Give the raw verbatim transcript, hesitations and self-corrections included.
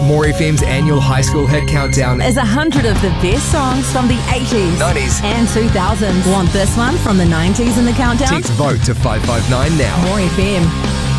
More F M's annual high school hit countdown is a hundred of the best songs from the eighties, nineties and two thousands. Want this one from the nineties in the countdown? Text vote to five five nine now. More F M.